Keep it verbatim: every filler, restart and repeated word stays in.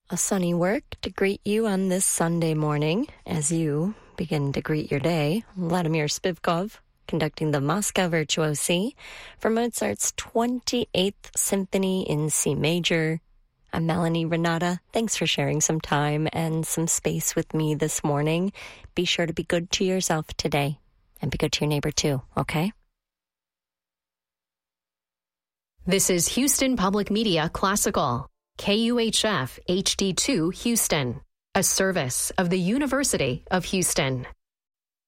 A sunny work to greet you on this Sunday morning as you begin to greet your day. Vladimir Spivkov conducting the Moscow Virtuosi for Mozart's twenty-eighth Symphony in C Major. I'm Melanie Renata. Thanks for sharing some time and some space with me this morning. Be sure to be good to yourself today and be good to your neighbor too, okay? This is Houston Public Media Classical. K U H F H D two Houston, a service of the University of Houston.